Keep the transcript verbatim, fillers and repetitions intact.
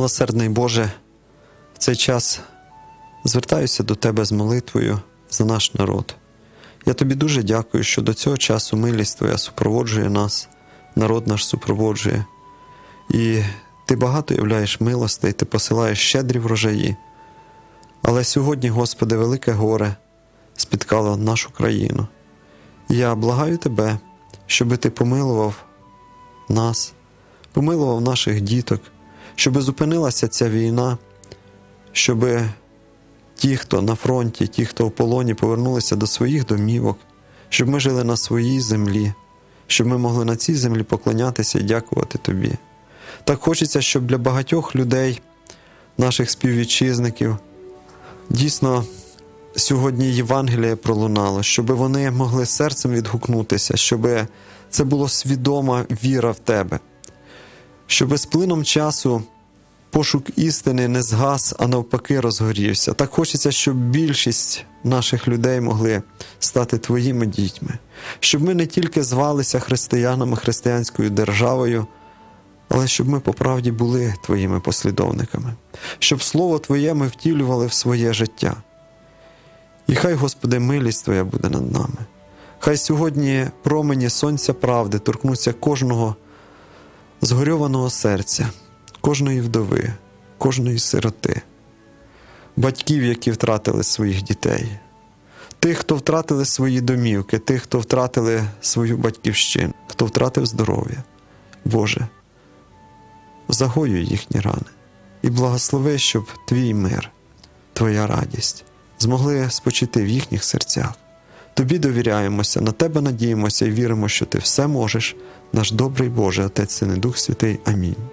Милосердний Боже, в цей час звертаюся до Тебе з молитвою за наш народ. Я Тобі дуже дякую, що до цього часу милість Твоя супроводжує нас, народ наш супроводжує. І Ти багато являєш милостей, Ти посилаєш щедрі врожаї. Але сьогодні, Господи, велике горе спіткало нашу країну. І я благаю Тебе, щоби Ти помилував нас, помилував наших діток, щоби зупинилася ця війна, щоби ті, хто на фронті, ті, хто в полоні, повернулися до своїх домівок, щоб ми жили на своїй землі, щоб ми могли на цій землі поклонятися і дякувати Тобі. Так хочеться, щоб для багатьох людей, наших співвітчизників, дійсно сьогодні Євангеліє пролунало, щоб вони могли серцем відгукнутися, щоб це була свідома віра в Тебе, щоб з плином часу пошук істини не згас, а навпаки розгорівся. Так хочеться, щоб більшість наших людей могли стати Твоїми дітьми, щоб ми не тільки звалися християнами, християнською державою, але щоб ми по правді були Твоїми послідовниками, щоб Слово Твоє ми втілювали в своє життя. І хай, Господи, милість Твоя буде над нами. Хай сьогодні промені сонця правди торкнуться кожного згорьованого серця, кожної вдови, кожної сироти, батьків, які втратили своїх дітей, тих, хто втратили свої домівки, тих, хто втратили свою батьківщину, хто втратив здоров'я. Боже, загоюй їхні рани і благослови, щоб Твій мир, Твоя радість змогли спочити в їхніх серцях. Тобі довіряємося, на Тебе надіємося і віримо, що Ти все можеш, наш добрий Боже, Отець, Син і Дух Святий. Амінь.